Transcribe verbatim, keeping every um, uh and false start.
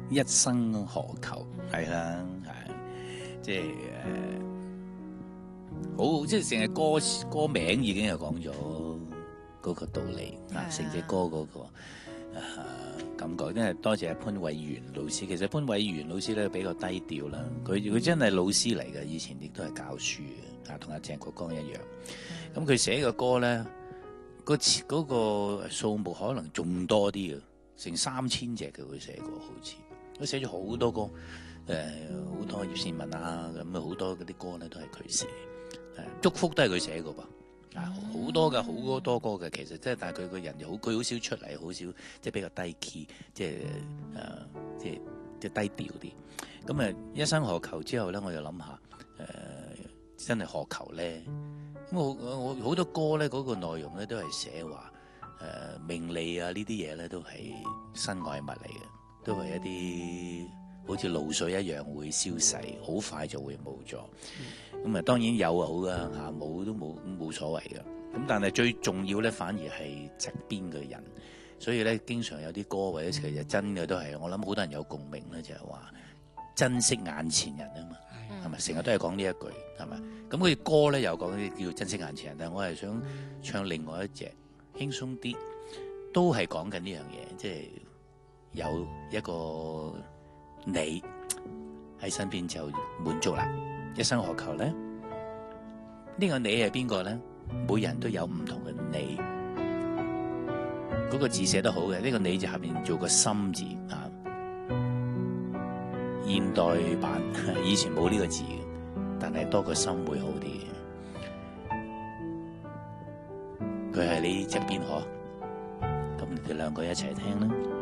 一生何求係啦，係即係誒好，即係成日歌歌名已經係講咗嗰個道理啊，成隻歌嗰、嗰個啊感覺。因為多謝潘偉源老師，其實潘偉源老師咧比較低調啦，佢佢真係老師嚟嘅，以前亦都係教書嘅，啊同阿鄭國江一樣。咁佢寫嘅歌咧，個詞嗰個數目可能仲多啲嘅，成三千隻嘅佢寫過，好似佢寫咗好多歌，誒、呃、好多葉倩文啊，咁啊好多嗰啲歌咧都係佢寫，誒祝福都係佢寫過噃。啊，好多嘅，好多多歌嘅，其實即係，但係佢個人又好，佢好少出嚟，好少即係比較低 key，即係誒，即係即係低調啲。咁啊，一生何求之後咧，我就諗下誒、呃，真係何求咧？咁我我好多歌咧，嗰、那個內容咧都係寫話誒名利啊呢啲嘢咧，都係身外物嚟嘅，都係一啲好似露水一樣會消逝，好快就會冇咗。咁啊，當然有啊好噶嚇，冇都冇冇所謂嘅。咁但係最重要咧，反而係側邊嘅人。所以咧，經常有啲歌或者其實真嘅都係，我諗好多人有共鳴咧，就係話珍惜眼前人啊嘛，係咪？成日都係講呢一句，係咪？咁佢歌咧又講啲叫珍惜眼前人，但係我係想唱另外一隻輕鬆啲，都係講緊呢樣嘢，即係有一個你喺身邊就滿足啦。一生何求咧？呢、這個你係邊個咧？每人都有唔同嘅你，嗰、那個字寫得好嘅。呢、這個你就下邊做個心字啊。現代版以前冇呢個字嘅，但係多個心會好啲嘅。佢係你側邊可，咁你哋兩個一齊聽啦。